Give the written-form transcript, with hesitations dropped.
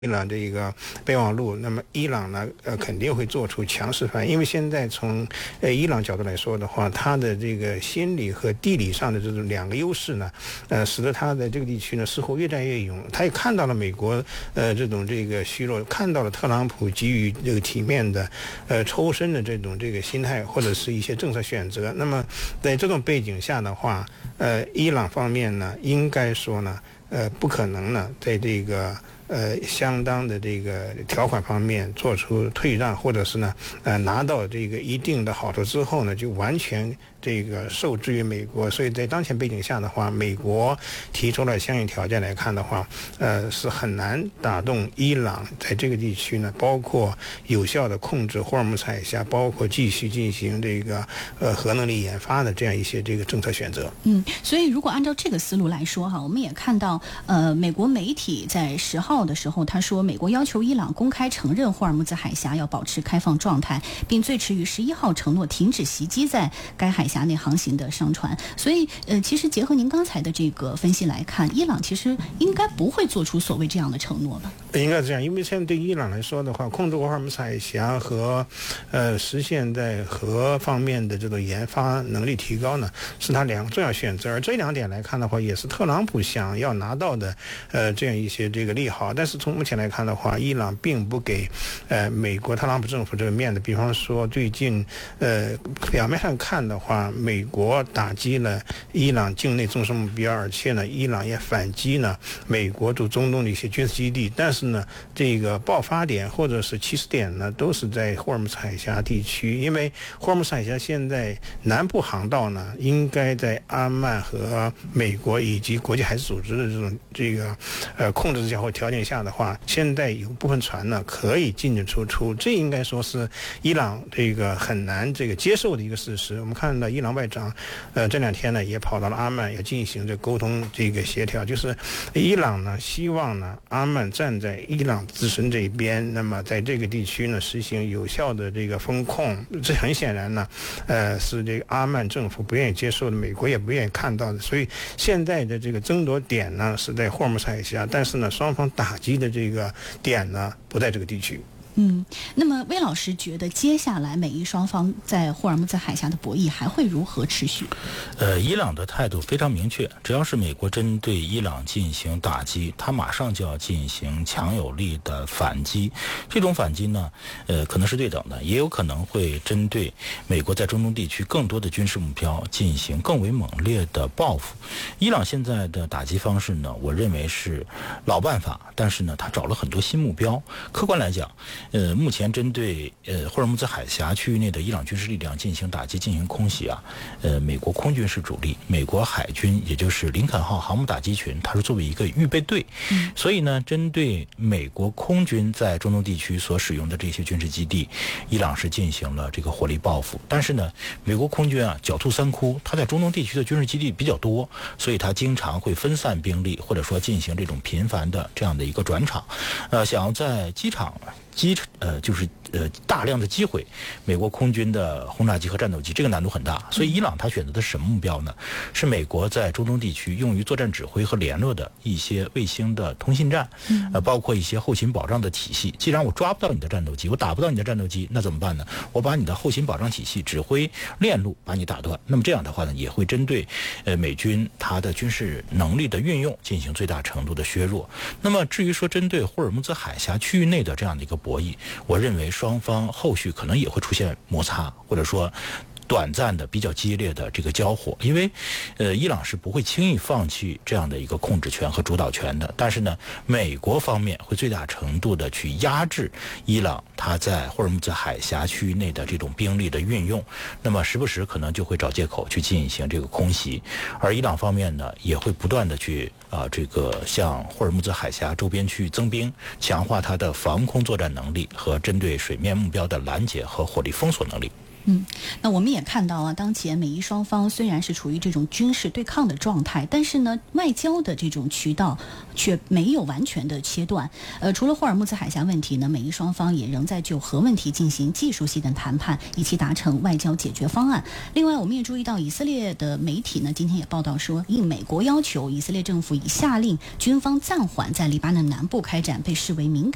了这个备忘录，那么伊朗呢，肯定会做出强势反应，因为现在从伊朗角度来说的话，它的这个心理和地理上的这种两个优势呢，使得它在这个地区呢似乎越战越勇。他也看到了美国这种这个虚弱，看到了特朗普给予这个体面的抽身的这个心态，或者是一些政策选择。那么在这种背景下的话，伊朗方面呢，应该说呢，不可能呢，在这个相当的这个条款方面做出退让，或者是呢，拿到这个一定的好处之后呢，就完全这个受制于美国。所以在当前背景下的话，美国提出了相应条件来看的话，是很难打动伊朗在这个地区呢，包括有效的控制霍尔木兹海峡，包括继续进行这个核能力研发的这样一些这个政策选择。 所以如果按照这个思路来说哈，我们也看到美国媒体在10号的时候，他说美国要求伊朗公开承认霍尔木兹海峡要保持开放状态，并最迟于11号承诺停止袭击在该海峡内航行的商船。所以其实结合您刚才的这个分析来看，伊朗其实应该不会做出所谓这样的承诺吧？ 应该这样，因为现在对伊朗来说的话，控制霍尔木兹海峡和实现在核方面的这种研发能力提高呢，是他两个重要选择。而这两点来看的话，也是特朗普想要拿到的这样一些这个利好。但是从目前来看的话，伊朗并不给美国特朗普政府这个面子。比方说最近表面上看的话，美国打击了伊朗境内重视目标，而且呢，伊朗也反击呢美国驻中东的一些军事基地。但是呢，这个爆发点或者是起始点呢，都是在霍尔木兹海峡地区。因为霍尔木兹海峡现在南部航道呢，应该在阿曼和美国以及国际海事组织的这个控制之下或条件下的话，现在有部分船呢可以进进出出，这应该说是伊朗这个很难这个接受的一个事实。我们看到伊朗外长这2天呢也跑到了阿曼，要进行这沟通这个协调，就是伊朗呢希望呢阿曼站在伊朗自身这一边，那么在这个地区呢实行有效的这个风控。这很显然呢是这个阿曼政府不愿意接受的，美国也不愿意看到的。所以现在的这个争夺点呢是在霍尔木兹海峡，但是呢双方打击的这个点呢不在这个地区。 那么魏老师觉得接下来美伊双方在霍尔木兹海峡的博弈还会如何持续？ 伊朗的态度非常明确，只要是美国针对伊朗进行打击，他马上就要进行强有力的反击。这种反击呢，可能是对等的，也有可能会针对美国在中东地区更多的军事目标进行更为猛烈的报复。伊朗现在的打击方式呢，我认为是老办法，但是呢，他找了很多新目标。客观来讲，目前针对霍尔木兹海峡区域内的伊朗军事力量进行打击、进行空袭啊，美国空军是主力，美国海军也就是林肯号航母打击群，它是作为一个预备队，所以呢，针对美国空军在中东地区所使用的这些军事基地，伊朗是进行了这个火力报复。但是呢，美国空军啊狡兔三窟，它在中东地区的军事基地比较多，所以它经常会分散兵力，或者说进行这种频繁的这样的一个转场，想要在机场大量的击毁美国空军的轰炸机和战斗机，这个难度很大。所以伊朗他选择的是什么目标呢？是美国在中东地区用于作战指挥和联络的一些卫星的通信站，包括一些后勤保障的体系。既然我抓不到你的战斗机，我打不到你的战斗机，那怎么办呢？我把你的后勤保障体系、指挥链路把你打断。那么这样的话呢，也会针对美军它的军事能力的运用进行最大程度的削弱。那么至于说针对霍尔木兹海峡区域内的这样的一个博弈，我认为双方后续可能也会出现摩擦，或者说短暂的比较激烈的这个交火。因为伊朗是不会轻易放弃这样的一个控制权和主导权的，但是呢，美国方面会最大程度的去压制伊朗它在霍尔木兹海峡区域内的这种兵力的运用，那么时不时可能就会找借口去进行这个空袭。而伊朗方面呢，也会不断的去这个向霍尔木兹海峡周边区域增兵，强化它的防空作战能力和针对水面目标的拦截和火力封锁能力。 那我们也看到啊，当前美伊双方虽然是处于这种军事对抗的状态，但是呢，外交的这种渠道却没有完全的切断。除了霍尔木兹海峡问题呢，美伊双方也仍在就核问题进行技术性的谈判，以期达成外交解决方案。另外，我们也注意到以色列的媒体呢，今天也报道说，应美国要求，以色列政府已下令军方暂缓在黎巴嫩南部开展被视为敏感